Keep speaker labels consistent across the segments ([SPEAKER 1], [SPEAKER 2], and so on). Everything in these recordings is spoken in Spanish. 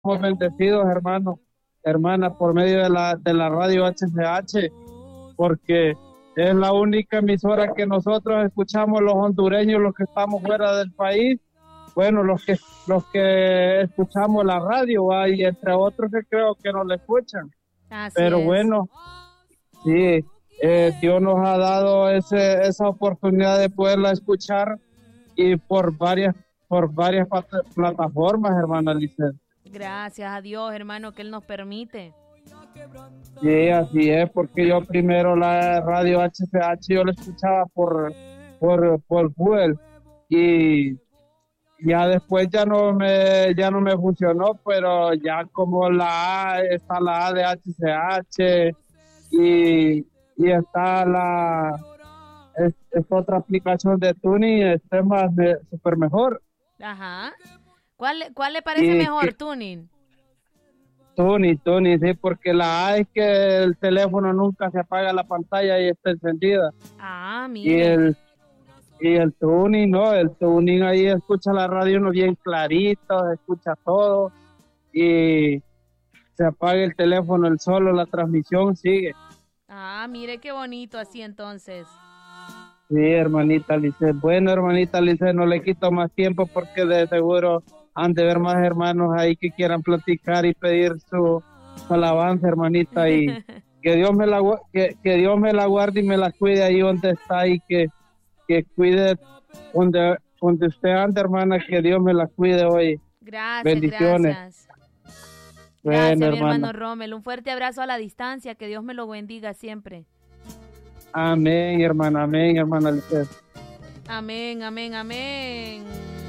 [SPEAKER 1] Somos bendecidos, hermanos, hermanas, por medio de la radio HCH, porque es la única emisora que nosotros escuchamos los hondureños, los que estamos fuera del país. Bueno, los que escuchamos la radio, ¿va? Y entre otros que creo que no la escuchan.
[SPEAKER 2] Así
[SPEAKER 1] Pero
[SPEAKER 2] es.
[SPEAKER 1] bueno, sí, Dios nos ha dado esa oportunidad de poderla escuchar y por varias plataformas, hermana Lice.
[SPEAKER 2] Gracias a Dios, hermano, que Él nos permite.
[SPEAKER 1] Sí, así es, porque yo primero la radio HCH yo la escuchaba por Google y ya después ya no me funcionó, pero ya como está la A de HCH y, y está es otra aplicación de tuning, este más súper mejor.
[SPEAKER 2] Ajá. ¿Cuál le parece
[SPEAKER 1] Y
[SPEAKER 2] mejor, Tuning?
[SPEAKER 1] Tuning, sí, porque la A es que el teléfono nunca se apaga la pantalla y está encendida.
[SPEAKER 2] Ah,
[SPEAKER 1] Y
[SPEAKER 2] mire.
[SPEAKER 1] el tuning, ¿no? El tuning ahí escucha la radio uno bien clarito, se escucha todo y se apaga el teléfono el solo, la transmisión sigue.
[SPEAKER 2] Ah, mire qué bonito así entonces.
[SPEAKER 1] Sí, hermanita Lice. Bueno, hermanita Lice, no le quito más tiempo porque de seguro han de ver más hermanos ahí que quieran platicar y pedir su alabanza, hermanita, y que Dios que Dios me la guarde y me la cuide ahí donde está y que cuide donde usted anda, hermana, que Dios me la cuide hoy.
[SPEAKER 2] Gracias,
[SPEAKER 1] Bendiciones.
[SPEAKER 2] gracias.
[SPEAKER 1] Bueno,
[SPEAKER 2] Gracias, mi
[SPEAKER 1] hermana.
[SPEAKER 2] hermano Rommel. Un fuerte abrazo a la distancia. Que Dios me lo bendiga siempre.
[SPEAKER 1] Amén, hermana Lisset.
[SPEAKER 2] Amén, amén, amén.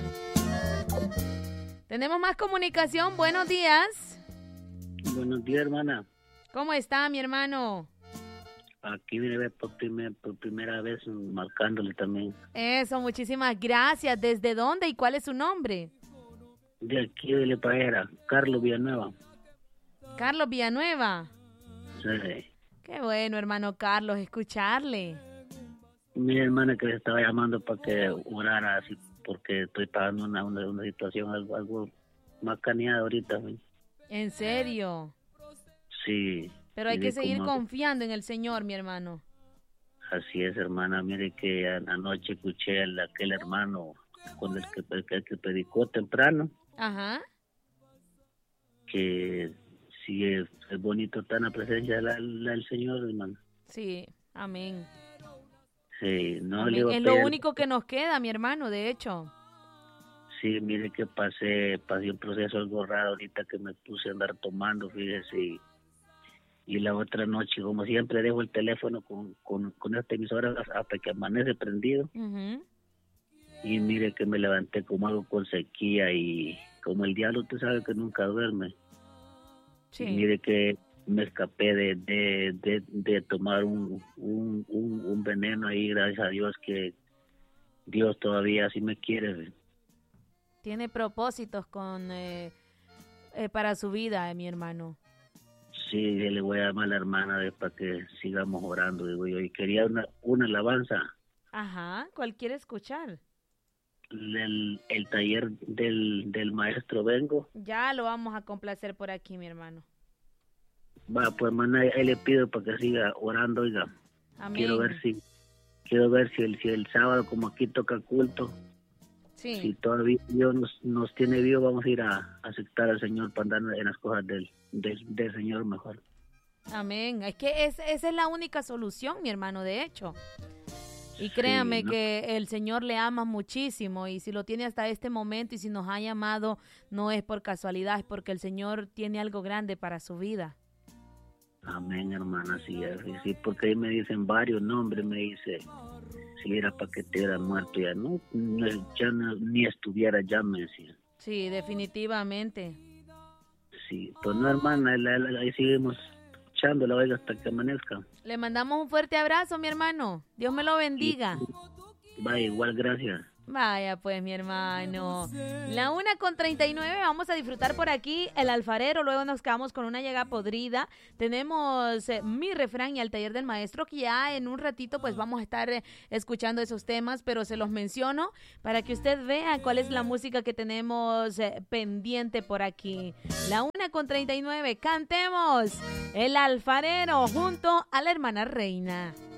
[SPEAKER 2] Tenemos más comunicación. Buenos días.
[SPEAKER 3] Buenos días, hermana.
[SPEAKER 2] ¿Cómo está, mi hermano?
[SPEAKER 3] Aquí me ve por primera vez marcándole también.
[SPEAKER 2] Eso, muchísimas gracias. ¿Desde dónde y cuál es su nombre?
[SPEAKER 3] De aquí de Lepajera, Carlos Villanueva.
[SPEAKER 2] Carlos Villanueva.
[SPEAKER 3] Sí.
[SPEAKER 2] Qué bueno, hermano Carlos, escucharle.
[SPEAKER 3] Mi hermana que le estaba llamando para que orara así, porque estoy pasando una situación algo más caneada ahorita. ¿Sí?
[SPEAKER 2] ¿En serio?
[SPEAKER 3] Sí.
[SPEAKER 2] Pero hay que seguir confiando en el Señor, mi hermano.
[SPEAKER 3] Así es, hermana. Mire que anoche escuché a aquel hermano con el que predicó temprano.
[SPEAKER 2] Ajá.
[SPEAKER 3] Que sí es bonito estar en la presencia del Señor, hermano.
[SPEAKER 2] Sí, amén.
[SPEAKER 3] Sí, no
[SPEAKER 2] amén.
[SPEAKER 3] le
[SPEAKER 2] Es lo único que nos queda, mi hermano, de hecho.
[SPEAKER 3] Sí, mire que pasé un proceso algo raro ahorita que me puse a andar tomando, fíjese, y la otra noche, como siempre, dejo el teléfono con esta emisora hasta que amanece prendido.
[SPEAKER 2] Uh-huh.
[SPEAKER 3] Y mire que me levanté como algo con sequía y como el diablo, usted sabe que nunca duerme. Sí. Y mire que me escapé de tomar un veneno ahí, gracias a Dios que Dios todavía así me quiere.
[SPEAKER 2] Tiene propósitos para su vida, mi hermano.
[SPEAKER 3] Sí, le voy a llamar a la hermana para que sigamos orando, digo yo. Y quería una alabanza.
[SPEAKER 2] Ajá, ¿cuál quiere escuchar?
[SPEAKER 3] El taller del maestro Vengo.
[SPEAKER 2] Ya lo vamos a complacer por aquí, mi hermano.
[SPEAKER 3] Va, pues hermana, ahí le pido para que siga orando, oiga.
[SPEAKER 2] Amén.
[SPEAKER 3] Quiero ver si el sábado, como aquí toca culto,
[SPEAKER 2] sí.
[SPEAKER 3] Si todavía Dios nos tiene vivo, vamos a ir a aceptar al Señor para andar en las cosas del Señor mejor.
[SPEAKER 2] Amén. Es que esa es la única solución, mi hermano, de hecho. Y créame sí, ¿no? Que el Señor le ama muchísimo y si lo tiene hasta este momento y si nos ha llamado no es por casualidad, es porque el Señor tiene algo grande para su vida.
[SPEAKER 3] Amén, hermana, sí, porque ahí me dicen varios nombres, me dice, si era para que te hubiera muerto ya ni estuviera ya, me decía.
[SPEAKER 2] Sí, definitivamente.
[SPEAKER 3] Sí, pues no, hermana, ahí seguimos echándola, oiga, hasta que amanezca.
[SPEAKER 2] Le mandamos un fuerte abrazo, mi hermano. Dios me lo bendiga.
[SPEAKER 3] Va, igual, gracias.
[SPEAKER 2] Vaya pues, mi hermano. La 1:39, vamos a disfrutar por aquí El Alfarero, luego nos quedamos con Una Llaga Podrida. Tenemos Mi Refrán y El Taller del Maestro, que ya en un ratito pues vamos a estar escuchando esos temas, pero se los menciono para que usted vea cuál es la música que tenemos pendiente por aquí. La 1:39, cantemos El Alfarero junto a la hermana Reina.